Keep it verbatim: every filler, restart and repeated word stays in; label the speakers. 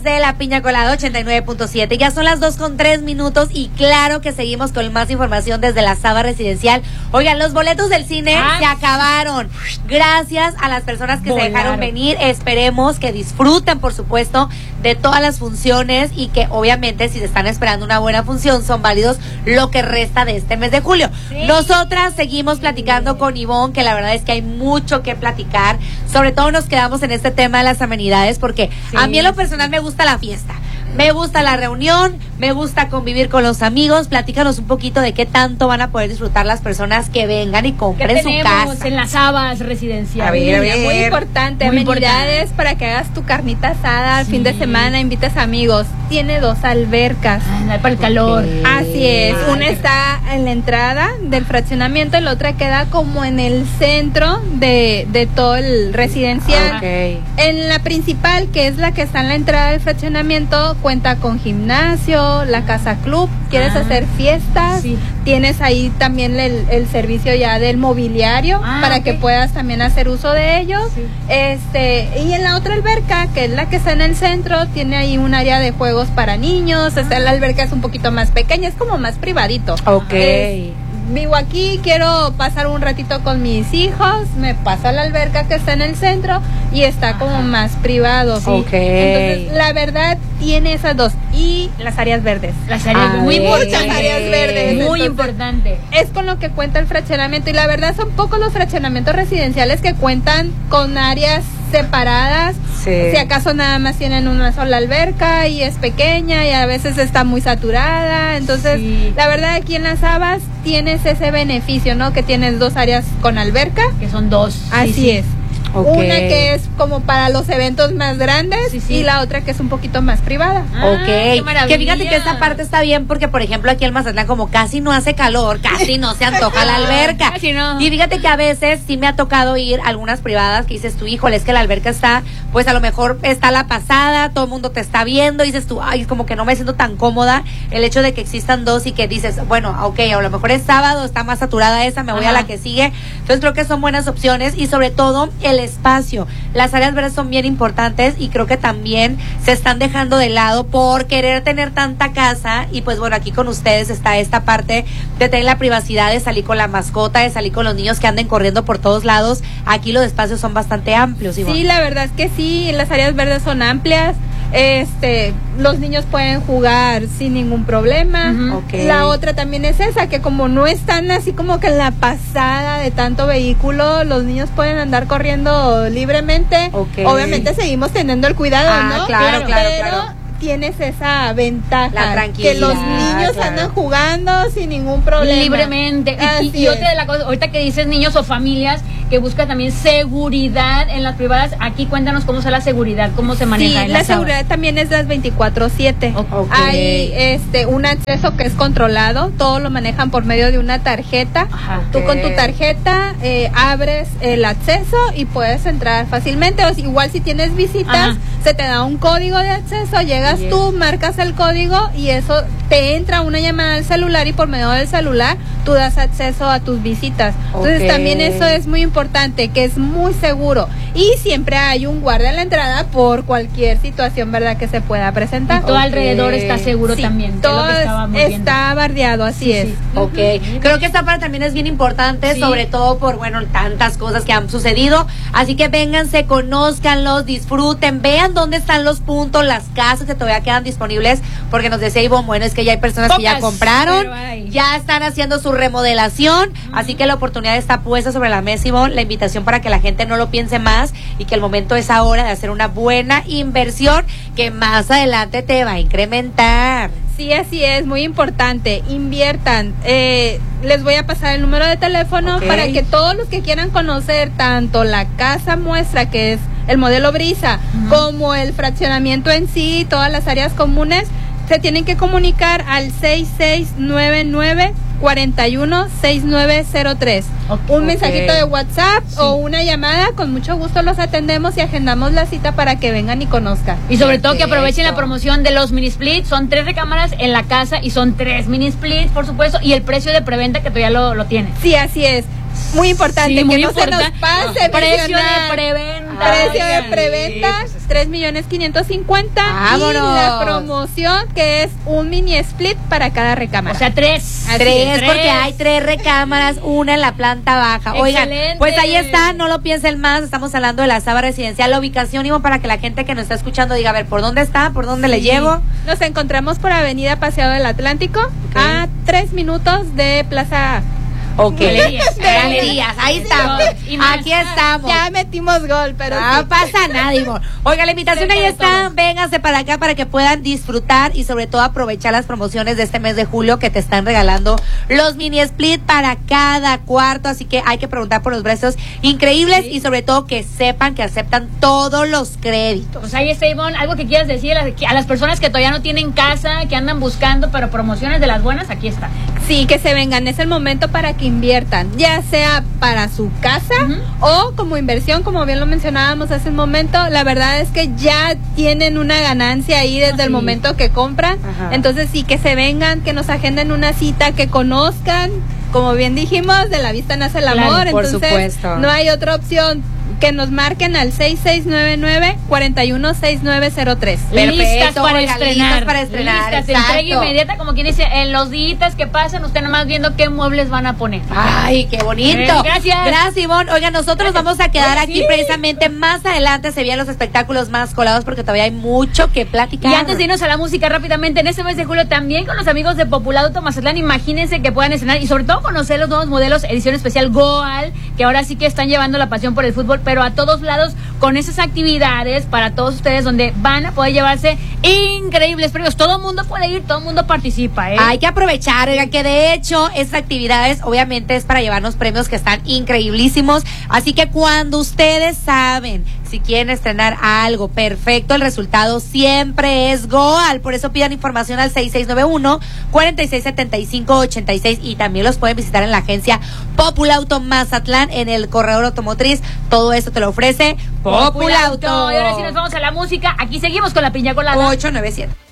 Speaker 1: de la Piña Colada ochenta y nueve punto siete. Ya son las dos con tres minutos y claro que seguimos con más información desde la Saba Residencial. Oigan, los boletos del cine ah, se acabaron. Gracias a las personas que Volaron. se dejaron venir. Esperemos que disfruten, por supuesto, de todas las funciones y que obviamente si se están esperando una buena función son válidos lo que resta de este mes de julio. Sí. Nosotras seguimos platicando sí. con Ivonne, que la verdad es que hay mucho que platicar. Sobre todo nos quedamos en este tema de las amenidades porque sí. a mí en lo personal me gusta la fiesta. Me gusta la reunión, me gusta convivir con los amigos. Platícanos un poquito de qué tanto van a poder disfrutar las personas que vengan y compren su casa.
Speaker 2: En las Sabas Residencial.
Speaker 3: A ver, a ver.
Speaker 4: Muy importante,
Speaker 2: Muy
Speaker 4: amenidades
Speaker 2: importante.
Speaker 4: para que hagas tu carnita asada al
Speaker 2: Sí.
Speaker 4: fin de semana, invites amigos. Tiene dos albercas.
Speaker 2: Ah, para el calor.
Speaker 4: Okay. Así es,
Speaker 2: Ay,
Speaker 4: una
Speaker 2: qué...
Speaker 4: está en la entrada del fraccionamiento y la otra queda como en el centro de, de todo el residencial.
Speaker 3: Okay.
Speaker 4: En la principal, que es la que está en la entrada del fraccionamiento, cuenta con gimnasio, la casa club. ¿Quieres ah, hacer fiestas?
Speaker 2: Sí.
Speaker 4: Tienes ahí también el, el servicio ya del mobiliario
Speaker 2: ah,
Speaker 4: para
Speaker 2: okay.
Speaker 4: que puedas también hacer uso de ellos.
Speaker 2: Sí.
Speaker 4: Este, y en la otra alberca, que es la que está en el centro, tiene ahí un área de juegos para niños. Esta la alberca es un poquito más pequeña, es como más privadito.
Speaker 3: Ok.
Speaker 4: Es, vivo aquí, quiero pasar un ratito con mis hijos, me paso a la alberca que está en el centro y está como más privado. ¿Sí?
Speaker 3: Ok.
Speaker 4: Entonces, la verdad, tiene esas dos. Y las áreas verdes.
Speaker 2: Las áreas
Speaker 3: Ah,
Speaker 2: muy
Speaker 4: muchas
Speaker 2: importantes.
Speaker 4: áreas verdes.
Speaker 2: Muy
Speaker 4: Entonces,
Speaker 2: importante.
Speaker 4: es con lo que cuenta el fraccionamiento y la verdad son pocos los fraccionamientos residenciales que cuentan con áreas separadas.
Speaker 3: Sí.
Speaker 4: Si acaso nada más tienen una sola alberca y es pequeña y a veces está muy saturada. Entonces,
Speaker 2: sí.
Speaker 4: la verdad aquí en las Sabas tienes ese beneficio, ¿no? Que tienes dos áreas con alberca.
Speaker 2: Que son dos.
Speaker 4: Así
Speaker 2: sí, sí.
Speaker 4: es.
Speaker 3: Okay.
Speaker 4: Una que es como para los eventos más grandes
Speaker 2: sí, sí.
Speaker 4: y la otra que es un poquito más privada.
Speaker 1: Ah, ok,
Speaker 2: qué maravilla.
Speaker 1: que fíjate que esta parte está bien porque por ejemplo aquí en Mazatlán como casi no hace calor, casi no se antoja la alberca.
Speaker 2: Casi no.
Speaker 1: Y fíjate que a veces sí me ha tocado ir a algunas privadas que dices tú, híjole, es que la alberca está, pues a lo mejor está la pasada, todo el mundo te está viendo, y dices tú, ay, como que no me siento tan cómoda el hecho de que existan dos y que dices, bueno, ok, a lo mejor es sábado, está más saturada esa, me voy Ajá. a la que sigue. Entonces creo que son buenas opciones y sobre todo el espacio. Las áreas verdes son bien importantes y creo que también se están dejando de lado por querer tener tanta casa y pues bueno, aquí con ustedes está esta parte de tener la privacidad, de salir con la mascota, de salir con los niños que anden corriendo por todos lados. Aquí los espacios son bastante amplios. Ivonne.
Speaker 4: Sí, la verdad es que sí, las áreas verdes son amplias. Este, los niños pueden jugar sin ningún problema.
Speaker 1: Uh-huh. Okay.
Speaker 4: La otra también es esa, que como no están así como que en la pasada de tanto vehículo, los niños pueden andar corriendo libremente.
Speaker 1: Okay.
Speaker 4: Obviamente seguimos teniendo el cuidado,
Speaker 1: ah,
Speaker 4: ¿no?
Speaker 1: Claro, claro,
Speaker 4: pero
Speaker 1: claro.
Speaker 4: Tienes esa ventaja,
Speaker 1: la tranquilidad,
Speaker 4: que los niños
Speaker 1: claro.
Speaker 4: andan jugando sin ningún problema.
Speaker 2: Libremente. Y, y, y otra de las cosas, ahorita que dices niños o familias que buscan también seguridad en las privadas, aquí cuéntanos cómo es la seguridad, cómo se maneja.
Speaker 4: Sí,
Speaker 2: en
Speaker 4: la
Speaker 2: las
Speaker 4: seguridad
Speaker 2: Sabas.
Speaker 4: también es las veinticuatro siete.
Speaker 1: Okay.
Speaker 4: Hay este un acceso que es controlado, todo lo manejan por medio de una tarjeta.
Speaker 2: Ajá.
Speaker 4: Tú
Speaker 1: Okay.
Speaker 4: con tu tarjeta eh, abres el acceso y puedes entrar fácilmente. O si, igual si tienes visitas,
Speaker 2: Ajá.
Speaker 4: se te da un código de acceso, llegas
Speaker 2: Yes.
Speaker 4: tú, marcas el código y eso te entra una llamada al celular y por medio del celular tú das acceso a tus visitas. Entonces
Speaker 1: Okay.
Speaker 4: también eso es muy importante, que es muy seguro y siempre hay un guardia en la entrada por cualquier situación, ¿verdad?, que se pueda presentar.
Speaker 2: Y todo
Speaker 1: Okay.
Speaker 2: alrededor está seguro
Speaker 4: Sí,
Speaker 2: también.
Speaker 4: todo
Speaker 2: que es lo que
Speaker 4: es, está bardeado, así
Speaker 2: Sí,
Speaker 4: es.
Speaker 2: sí.
Speaker 1: Ok, uh-huh. Creo que esta parte también es bien importante,
Speaker 2: Sí.
Speaker 1: sobre todo por, bueno, tantas cosas que han sucedido, así que vénganse, conózcanlos, disfruten, vean dónde están los puntos, las casas que todavía quedan disponibles, porque nos decía Ivonne, bueno, es que ya hay personas
Speaker 2: Pocas,
Speaker 1: que ya compraron,
Speaker 2: hay.
Speaker 1: ya están haciendo su remodelación, uh-huh. Así que la oportunidad está puesta sobre la mesa, Ivonne, la invitación para que la gente no lo piense más y que el momento es ahora de hacer una buena inversión que más adelante te va a incrementar.
Speaker 4: Sí, así es, muy importante, inviertan. Eh, les voy a pasar el número de teléfono
Speaker 1: Okay.
Speaker 4: para que todos los que quieran conocer tanto la casa muestra, que es el modelo Brisa, uh-huh. como el fraccionamiento en sí, todas las áreas comunes, se tienen que comunicar al seis seis nueve nueve, cuatro uno, seis nueve cero tres.
Speaker 2: Okay.
Speaker 4: Un mensajito
Speaker 1: Okay.
Speaker 4: de WhatsApp
Speaker 2: Sí.
Speaker 4: o una llamada, con mucho gusto los atendemos y agendamos la cita para que vengan y conozcan.
Speaker 2: Y sobre todo que
Speaker 1: Perfecto.
Speaker 2: aprovechen la promoción de los mini splits. Son tres recámaras en la casa y son tres mini splits, por supuesto. Y el precio de preventa que todavía lo, lo tiene.
Speaker 4: Sí, así es. Muy importante,
Speaker 2: Sí,
Speaker 4: que
Speaker 2: muy
Speaker 4: no
Speaker 2: importante.
Speaker 4: se nos pase.
Speaker 2: Precio
Speaker 4: mencionar.
Speaker 2: de preventa.
Speaker 4: Precio de
Speaker 3: Ay,
Speaker 4: preventa.
Speaker 3: pues
Speaker 4: tres millones quinientos cincuenta.
Speaker 1: ¡Vámonos!
Speaker 4: Y la promoción que es un mini split para cada recámara.
Speaker 2: O sea, tres.
Speaker 1: Así tres, es, porque hay tres recámaras, una en la planta baja. Oigan,
Speaker 2: Excelente.
Speaker 1: pues ahí está, no lo piensen más, estamos hablando de la Saba Residencial, la ubicación, Ivo, para que la gente que nos está escuchando diga, a ver, ¿por dónde está? ¿Por dónde sí. le llego?
Speaker 4: Nos encontramos por Avenida Paseo del Atlántico, okay. a tres minutos de Plaza...
Speaker 1: Ok.
Speaker 2: Galerías.
Speaker 1: Galerías, ahí estamos. Aquí estamos.
Speaker 4: Ya metimos gol, pero
Speaker 1: no
Speaker 4: sí.
Speaker 1: pasa nada, Ivonne. Oiga, la invitación ahí está. Vénganse para acá para que puedan disfrutar y sobre todo aprovechar las promociones de este mes de julio que te están regalando los mini split para cada cuarto. Así que hay que preguntar por los precios increíbles sí. y sobre todo que sepan que aceptan todos los créditos.
Speaker 2: Pues ahí está, Ivonne. Algo que quieras decir a las, a las personas que todavía no tienen casa, que andan buscando, pero promociones de las buenas, aquí está.
Speaker 4: Sí, que se vengan. Es el momento para que inviertan, ya sea para su casa uh-huh. o como inversión, como bien lo mencionábamos hace un momento. La verdad es que ya tienen una ganancia ahí desde oh, sí. el momento que compran. Ajá. Entonces sí, que se vengan, que nos agenden una cita, que conozcan, como bien dijimos, de la vista nace el amor.
Speaker 1: Claro, por
Speaker 4: entonces
Speaker 1: supuesto.
Speaker 4: No hay otra opción. Que nos marquen al seis seis nueve nueve, cuatro uno seis nueve cero tres.
Speaker 2: Listas para
Speaker 1: oiga,
Speaker 2: estrenar.
Speaker 1: Listas para estrenar.
Speaker 2: Listas, entrega inmediata, como quien dice, en los días que pasan, usted nada más viendo qué muebles van a poner.
Speaker 1: Ay, qué bonito.
Speaker 2: Eh, gracias.
Speaker 1: Gracias, Ivonne. Oiga, nosotros
Speaker 2: gracias.
Speaker 1: vamos a quedar
Speaker 2: Oye,
Speaker 1: aquí
Speaker 2: sí.
Speaker 1: precisamente más adelante. Se vienen los espectáculos más colados porque todavía hay mucho que platicar.
Speaker 2: Y antes de irnos a la música rápidamente, en este mes de julio también con los amigos de Populauto Mazatlán, imagínense que puedan estrenar y sobre todo conocer los nuevos modelos edición especial Goal, que ahora sí que están llevando la pasión por el fútbol, pero a todos lados con esas actividades para todos ustedes donde van a poder llevarse increíbles premios. Todo el mundo puede ir, todo el mundo participa, ¿eh?
Speaker 1: Hay que aprovechar, oigan, que de hecho esas actividades obviamente es para llevarnos premios que están increíblísimos. Así que cuando ustedes saben si quieren estrenar algo perfecto, el resultado siempre es Goal. Por eso pidan información al seis seis nueve uno, cuatro seis siete cinco ocho seis y también los pueden visitar en la agencia Populauto Mazatlán en el corredor automotriz. Todo esto te lo ofrece Populauto.
Speaker 2: Y ahora sí nos vamos a la música. Aquí seguimos con la piña colada.
Speaker 1: ocho nueve siete.